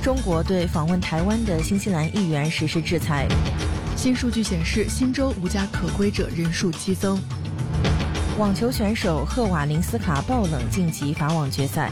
中国对访问台湾的新西兰议员实施制裁。 新数据显示，新州无家可归者人数激增。 网球选手赫瓦林斯卡爆冷晋级法网决赛。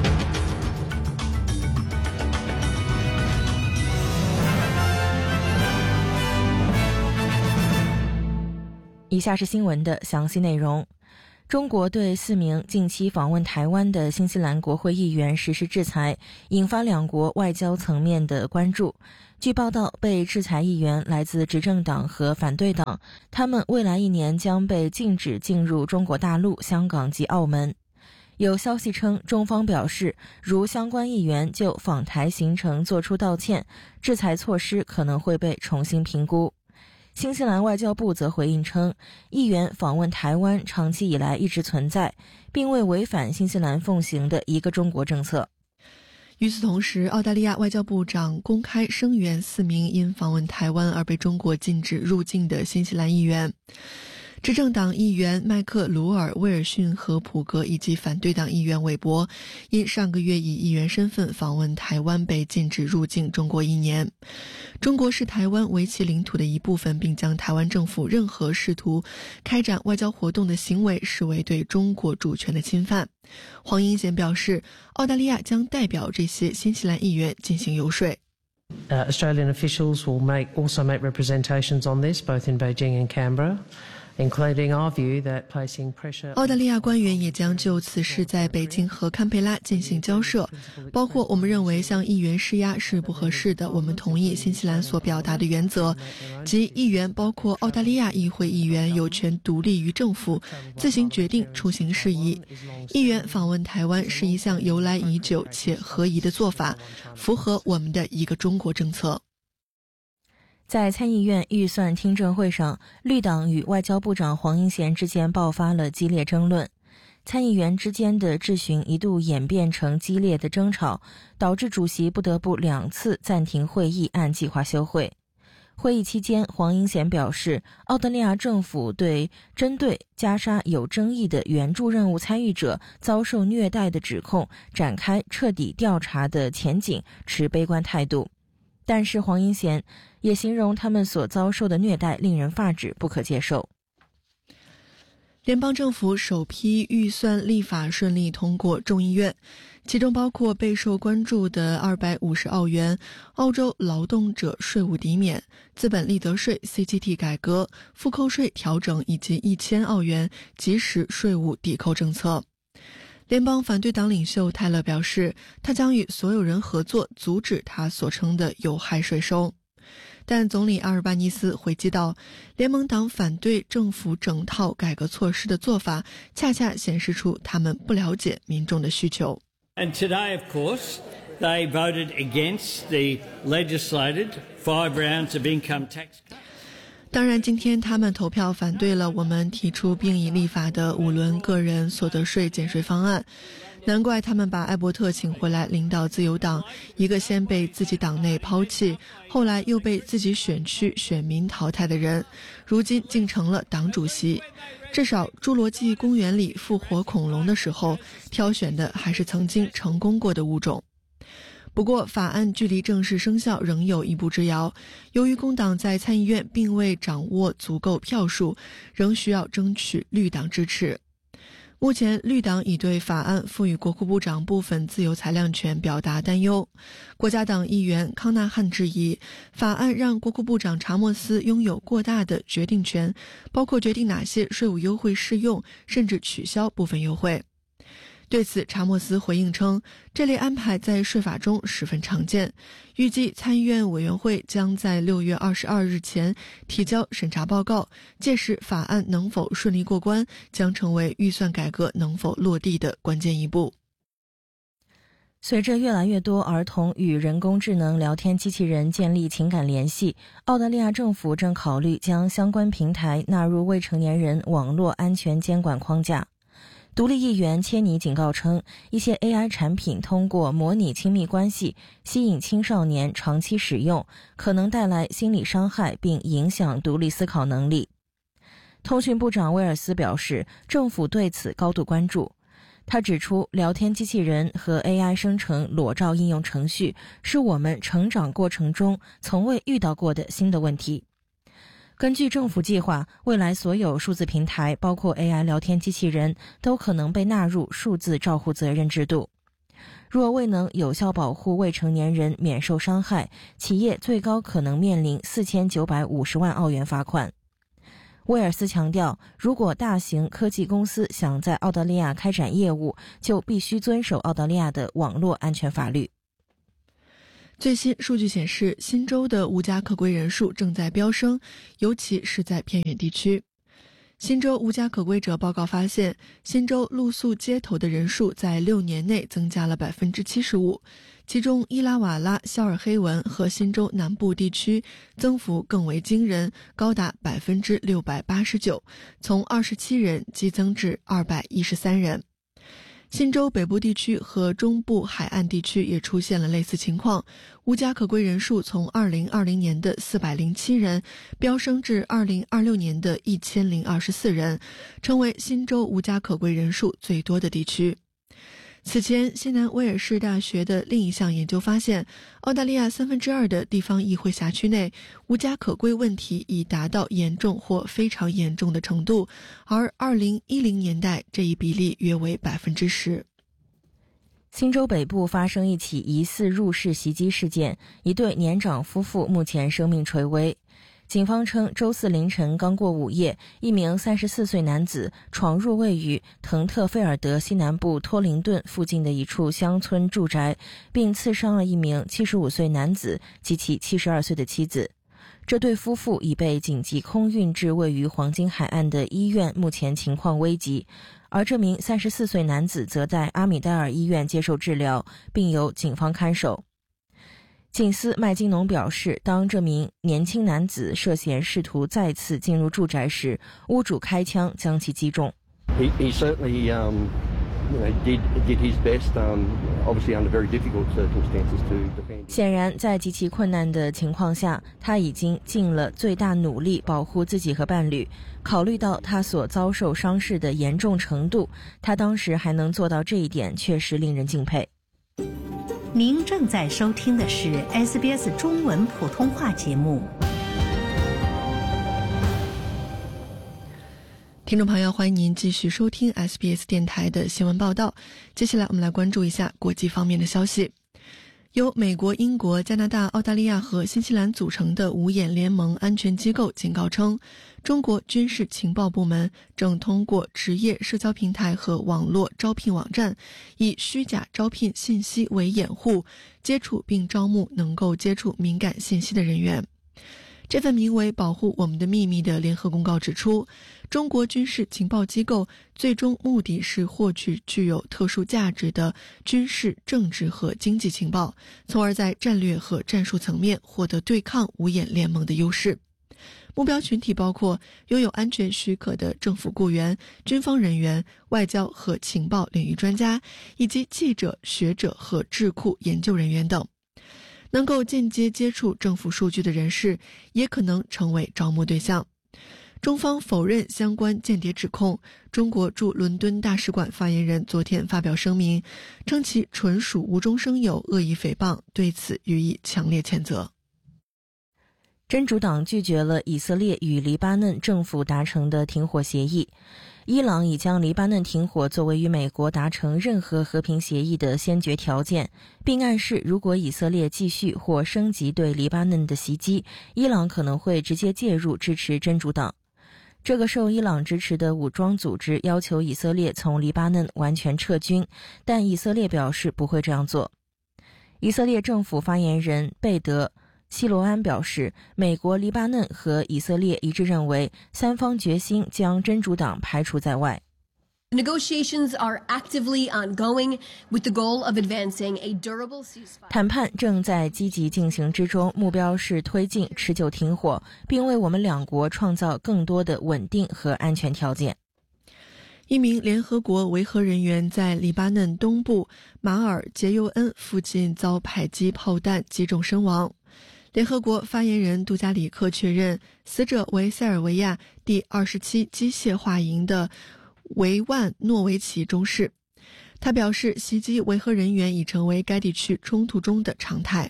以下是新闻的详细内容。中国对4名近期访问台湾的新西兰国会议员实施制裁，引发两国外交层面的关注。据报道，被制裁议员来自执政党和反对党，他们未来1年将被禁止进入中国大陆、香港及澳门。有消息称，中方表示，如相关议员就访台行程作出道歉，制裁措施可能会被重新评估。新西兰外交部则回应称，议员访问台湾长期以来一直存在，并未违反新西兰奉行的一个中国政策。 与此同时，澳大利亚外交部长公开声援4名因访问台湾而被中国禁止入境的新西兰议员。执政党议员麦克鲁尔、威尔逊和普格以及反对党议员韦伯因上个月以议员身份访问台湾被禁止入境中国1年。中国视台湾为其领土的一部分，并将台湾政府任何试图开展外交活动的行为视为对中国主权的侵犯。黄英贤表示，澳大利亚将代表这些新西兰议员进行游说。 Australian officials will also make representations on this, both in Beijing and Canberra.Including our view that placing pressure. 澳大利亚官员也将就此事在北京和堪培拉进行交涉，包括我们认为向议员施压是不合适的。我们同意新西兰所表达的原则，即议员包括澳大利亚议会议员有权独立于政府，自行决定出行事宜。议员访问台湾是一项由来已久且合宜的做法，符合我们的一个中国政策。 在参议院预算听证会上，绿党与外交部长黄英贤之间爆发了激烈争论。参议员之间的质询一度演变成激烈的争吵，导致主席不得不2次暂停会议，按计划休会。会议期间，黄英贤表示，澳大利亚政府针对加沙有争议的援助任务参与者遭受虐待的指控展开彻底调查的前景持悲观态度。但是黄英贤也形容他们所遭受的虐待令人发指，不可接受。 联邦政府首批预算立法顺利通过众议院，其中包括备受关注的250澳元澳洲劳动者税务抵免、资本利得税 CGT 改革、复扣税调整以及1000澳元即时税务抵扣政策。联邦反对党领袖泰勒表示，他将与所有人合作，阻止他所称的有害税收。但总理阿尔巴尼斯回击道，联盟党反对政府整套改革措施的做法，恰恰显示出他们不了解民众的需求。 And today, of course, they voted against the legislated 5 rounds of income tax cuts. 当然，今天他们投票反对了我们提出并已立法的5轮个人所得税减税方案。难怪他们把艾伯特请回来领导自由党，一个先被自己党内抛弃，后来又被自己选区选民淘汰的人，如今竟成了党主席。至少侏罗纪公园里复活恐龙的时候，挑选的还是曾经成功过的物种。不过法案距离正式生效仍有一步之遥，由于工党在参议院并未掌握足够票数，仍需要争取绿党支持。目前绿党已对法案赋予国库部长部分自由裁量权表达担忧。国家党议员康纳汉质疑法案让国库部长查莫斯拥有过大的决定权，包括决定哪些税务优惠适用，甚至取消部分优惠。对此，查莫斯回应称，这类安排在税法中十分常见，预计参议院委员会将在6月22日前提交审查报告，届时法案能否顺利过关，将成为预算改革能否落地的关键一步。 随着越来越多儿童与人工智能聊天机器人建立情感联系，澳大利亚政府正考虑将相关平台纳入未成年人网络安全监管框架。独立议员切尼警告称，一些 AI 产品通过模拟亲密关系吸引青少年长期使用，可能带来心理伤害并影响独立思考能力。通讯部长威尔斯表示，政府对此高度关注。 他指出，聊天机器人和 AI 生成裸照应用程序是我们成长过程中从未遇到过的新的问题。根据政府计划，未来所有数字平台，包括 AI 聊天机器人，都可能被纳入数字照护责任制度。若未能有效保护未成年人免受伤害，企业最高可能面临4950万澳元罚款。威尔斯强调，如果大型科技公司想在澳大利亚开展业务，就必须遵守澳大利亚的网络安全法律。 最新数据显示，新州的无家可归人数正在飙升，尤其是在偏远地区。新州无家可归者报告发现，新州露宿街头的人数在6年内增加了 75%， 其中伊拉瓦拉、肖尔黑文和新州南部地区增幅更为惊人，高达 689%， 从27人激增至213人。新州北部地区和中部海岸地区也出现了类似情况，无家可归人数从2020年的407人飙升至2026年的1024人，成为新州无家可归人数最多的地区。此前，西南威尔士大学的另一项研究发现，澳大利亚2/3的地方议会辖区内无家可归问题已达到严重或非常严重的程度，而2010年代这一比例约为 10%。 新州北部发生一起疑似入室袭击事件，一对年长夫妇目前生命垂危。警方称，周四凌晨刚过午夜，一名34岁男子闯入位于滕特菲尔德西南部托灵顿附近的一处乡村住宅，并刺伤了一名75岁男子及其72岁的妻子。这对夫妇已被紧急空运至位于黄金海岸的医院，目前情况危急。而这名34岁男子则在阿米代尔医院接受治疗，并由警方看守。警司麦金农表示，当这名年轻男子涉嫌试图再次进入住宅时，屋主开枪将其击中。 He certainly did his best, obviously under very difficult circumstances to defend. 显然，在极其困难的情况下，他已经尽了最大努力保护自己和伴侣。考虑到他所遭受伤势的严重程度，他当时还能做到这一点，确实令人敬佩。 您正在收听的是 SBS 中文普通话节目。 听众朋友，欢迎您继续收听 SBS 电台的新闻报道。接下来我们来关注一下国际方面的消息。由美国、英国、加拿大、澳大利亚和新西兰组成的五眼联盟安全机构警告称，中国军事情报部门正通过职业社交平台和网络招聘网站，以虚假招聘信息为掩护，接触并招募能够接触敏感信息的人员。这份名为《保护我们的秘密》的联合公告指出，中国军事情报机构最终目的是获取具有特殊价值的军事、政治和经济情报，从而在战略和战术层面获得对抗五眼联盟的优势。目标群体包括拥有安全许可的政府雇员、军方人员、外交和情报领域专家，以及记者、学者和智库研究人员等。能够间接接触政府数据的人士也可能成为招募对象。中方否认相关间谍指控，中国驻伦敦大使馆发言人昨天发表声明，称其纯属无中生有、恶意诽谤，对此予以强烈谴责。 真主党拒绝了以色列与黎巴嫩政府达成的停火协议。伊朗已将黎巴嫩停火作为与美国达成任何和平协议的先决条件，并暗示如果以色列继续或升级对黎巴嫩的袭击，伊朗可能会直接介入支持真主党。这个受伊朗支持的武装组织要求以色列从黎巴嫩完全撤军，但以色列表示不会这样做。以色列政府发言人贝德希罗安表示，美国、黎巴嫩和以色列一致认为，三方决心将真主党排除在外。 Negotiations are actively ongoing with the goal of advancing a durable ceasefire. 谈判正在积极进行之中，目标是推进持久停火，并为我们两国创造更多的稳定和安全条件。 一名联合国维和人员在黎巴嫩东部马尔杰尤恩附近遭迫击炮弹击中身亡。联合国发言人杜加里克确认，死者为塞尔维亚第27机械化营的维万诺维奇中士。 他表示，袭击维和人员已成为该地区冲突中的常态。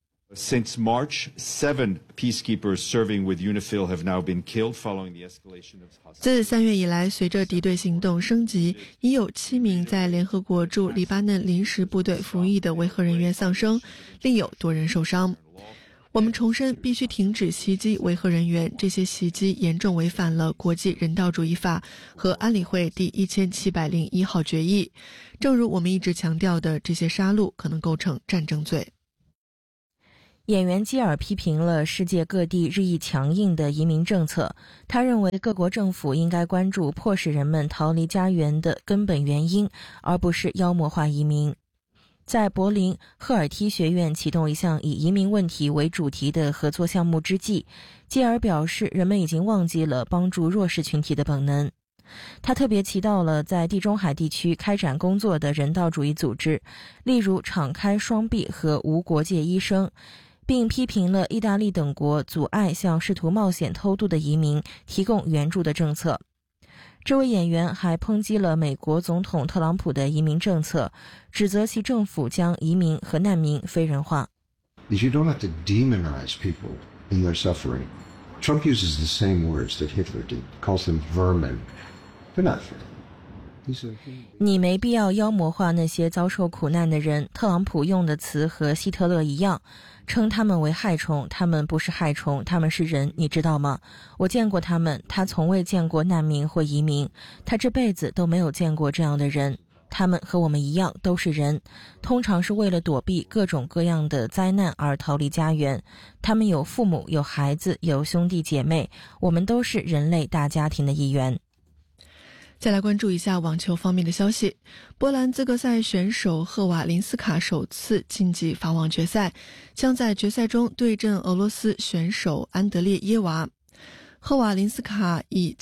Since March, 7 peacekeepers serving with UNIFIL have now been killed following the escalation of hostility. 自3月以来，随着敌对行动升级，已有7名在联合国驻黎巴嫩临时部队服役的维和人员丧生，另有多人受伤。我们重申，必须停止袭击维和人员，这些袭击严重违反了国际人道主义法和安理会第1701号决议。正如我们一直强调的，这些杀戮可能构成战争罪。 演员基尔批评了世界各地日益强硬的移民政策，他认为各国政府应该关注迫使人们逃离家园的根本原因，而不是妖魔化移民。在柏林，赫尔梯学院启动一项以移民问题为主题的合作项目之际，基尔表示人们已经忘记了帮助弱势群体的本能。他特别提到了在地中海地区开展工作的人道主义组织，例如敞开双臂和无国界医生，并批评了意大利等国阻碍向试图冒险偷渡的移民提供援助的政策。这位演员还抨击了美国总统特朗普的移民政策，指责其政府将移民和难民非人化。 You don't have to demonize people in their suffering. Trump uses the same words that Hitler did, calls them vermin. They're not vermin. 你没必要妖魔化那些遭受苦难的人，特朗普用的词和希特勒一样，称他们为害虫，他们不是害虫，他们是人，你知道吗？我见过他们，他从未见过难民或移民，他这辈子都没有见过这样的人。他们和我们一样都是人，通常是为了躲避各种各样的灾难而逃离家园。他们有父母，有孩子，有兄弟姐妹，我们都是人类大家庭的一员。 再来关注一下网球方面的消息。波兰资格赛选手赫瓦林斯卡首次晋级法网决赛，将在决赛中对阵俄罗斯选手安德烈耶娃。赫瓦林斯卡以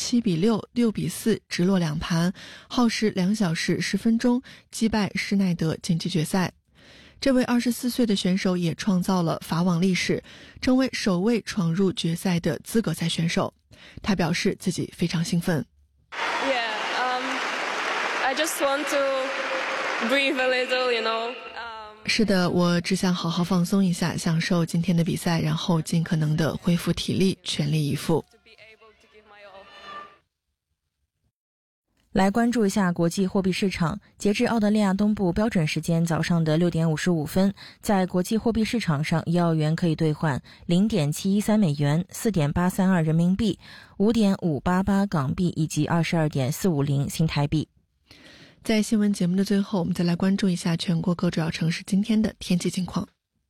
7-6、6-4直落2盘，耗时2小时10分钟击败施耐德晋级决赛。这位24岁的选手也创造了法网历史，成为首位闯入决赛的资格赛选手。他表示自己非常兴奋。 I just want to breathe a little, you know. 是的，我只想好好放松一下，享受今天的比赛，然后尽可能的恢复体力，全力以赴。 来关注一下国际货币市场。截至澳大利亚东部标准时间早上的6点55分，在国际货币市场上，1澳元可以兑换0.713美元、4.832人民币、5.588港币以及22.450新台币。 在新闻节目的最后，我们再来关注一下全国各主要城市今天的天气情况。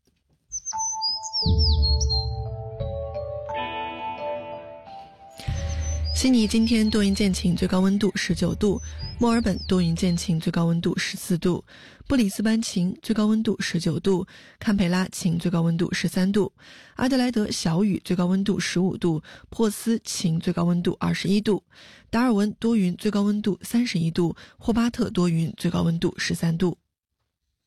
悉尼今天多云见晴，最高温度19度；墨尔本多云见晴，最高温度14度；布里斯班晴，最高温度19度；堪培拉晴，最高温度13度；阿德莱德小雨，最高温度15度；珀斯晴，最高温度21度；达尔文多云，最高温度31度；霍巴特多云，最高温度13度。